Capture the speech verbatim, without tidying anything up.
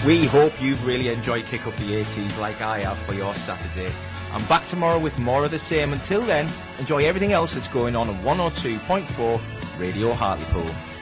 We hope you've really enjoyed Kick Up the eighties like I have for your Saturday. I'm back tomorrow with more of the same. Until then, enjoy everything else that's going on at one oh two point four Radio Hartlepool.